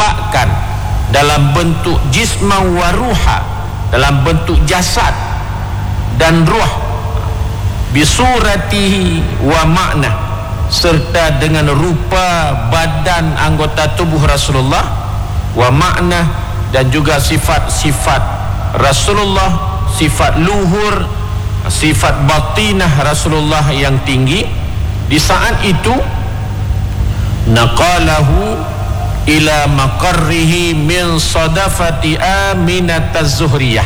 ditampakkan dalam bentuk jisman wa ruha, dalam bentuk jasad dan ruh, bisuratihi wa makna, serta dengan rupa badan anggota tubuh Rasulullah, wa makna, dan juga sifat-sifat Rasulullah, sifat luhur, sifat batinah Rasulullah yang tinggi. Di saat itu naqalahu ila maqarrihi min sadafati Aminah Az-Zuhriyah.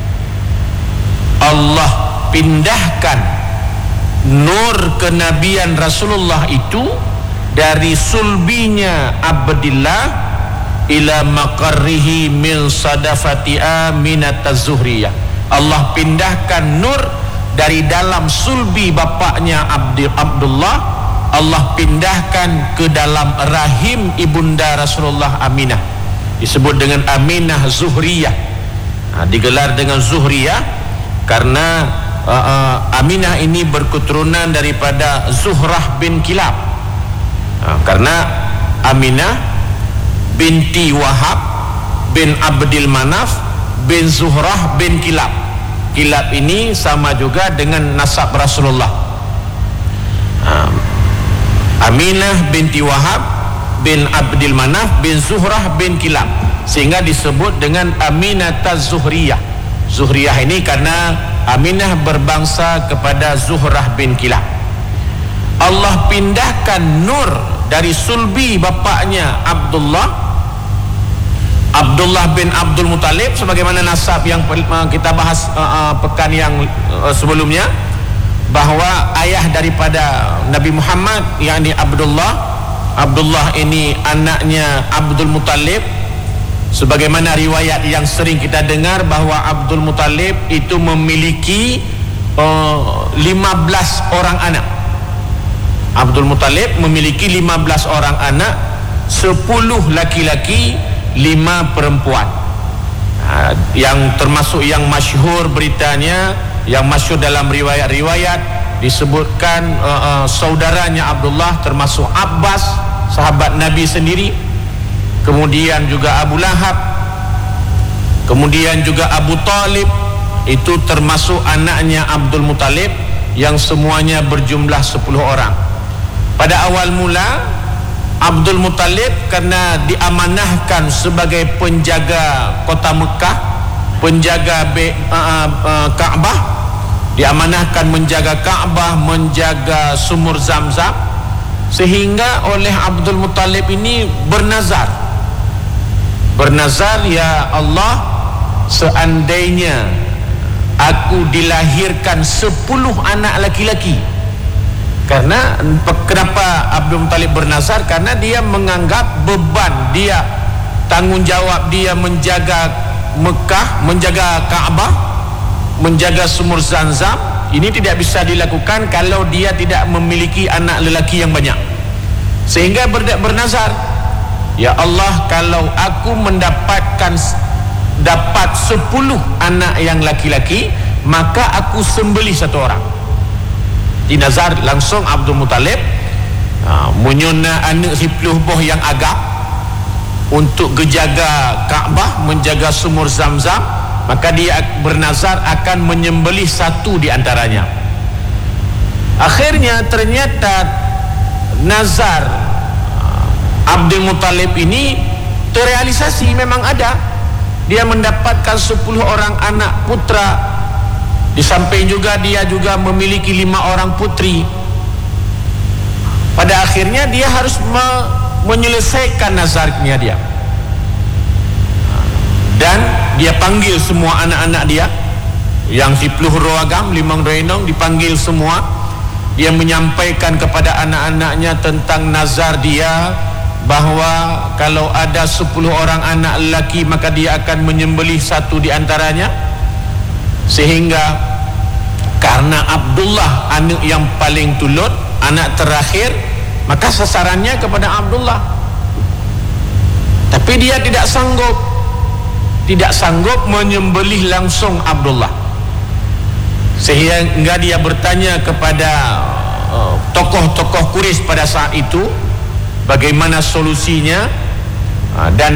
Allah pindahkan nur kenabian Rasulullah itu dari sulbinya Abdillah ila maqarrihi min sadafati Aminah Az-Zuhriyah. Allah pindahkan nur dari dalam sulbi bapaknya Abdullah, Allah pindahkan ke dalam rahim ibunda Rasulullah Aminah, disebut dengan Aminah Zuhriyah. Digelar dengan Zuhriyah karena Aminah ini berketurunan daripada Zuhrah bin Kilab. Karena Aminah binti Wahab bin Abdil Manaf bin Zuhrah bin Kilab. Kilab ini sama juga dengan nasab Rasulullah. Aminah binti Wahab bin Abdil Manaf bin Zuhrah bin Kilab, sehingga disebut dengan Aminah Az-Zuhriyah. Zuhriyah ini karena Aminah berbangsa kepada Zuhrah bin Kilab. Allah pindahkan nur dari sulbi bapaknya Abdullah bin Abdul Muttalib, sebagaimana nasab yang kita bahas pekan yang sebelumnya, bahawa ayah daripada Nabi Muhammad yakni Abdullah ini anaknya Abdul Muttalib. Sebagaimana riwayat yang sering kita dengar bahawa Abdul Muttalib itu memiliki 15 orang anak. Abdul Muttalib memiliki 15 orang anak, 10 laki-laki, 5 perempuan. Yang termasuk yang masyhur beritanya, yang masyhur dalam riwayat-riwayat, disebutkan saudaranya Abdullah termasuk Abbas, sahabat Nabi sendiri, kemudian juga Abu Lahab, kemudian juga Abu Talib, itu termasuk anaknya Abdul Muttalib, yang semuanya berjumlah 10 orang. Pada awal mula Abdul Muttalib kerana diamanahkan sebagai penjaga kota Mekah, penjaga Kaabah, diamanahkan menjaga Kaabah, menjaga sumur Zamzam, sehingga oleh Abdul Muttalib ini bernazar, ya Allah, seandainya aku dilahirkan 10 anak laki-laki. Karena kenapa Abdul Muttalib bernazar? Karena dia menganggap beban dia, tanggungjawab dia menjaga Mekah, menjaga Kaabah, menjaga sumur Zamzam, ini tidak bisa dilakukan kalau dia tidak memiliki anak lelaki yang banyak. Sehingga bernazar, ya Allah, kalau aku dapat 10 anak yang laki-laki, maka aku sembelih 1 orang. Dinazar langsung Abdul Muttalib menyuna anak 10 boh yang agak untuk menjaga Kaabah, menjaga sumur Zamzam, maka dia bernazar akan menyembelih 1 di antaranya. Akhirnya ternyata nazar Abdul Muttalib ini terrealisasi, memang ada. Dia mendapatkan 10 orang anak putra. Di samping juga dia juga memiliki 5 orang putri. Pada akhirnya dia harus menyelesaikan nazarnya dia, dan dia panggil semua anak-anak dia yang 10 roagam, 5 renong, dipanggil semua. Dia menyampaikan kepada anak-anaknya tentang nazar dia, bahawa kalau ada 10 orang anak lelaki maka dia akan menyembelih 1 di antaranya. Sehingga karena Abdullah anak yang paling tulut, anak terakhir, maka sasarannya kepada Abdullah. Tapi dia tidak sanggup menyembelih langsung Abdullah, sehingga dia bertanya kepada tokoh-tokoh Quraisy pada saat itu bagaimana solusinya, dan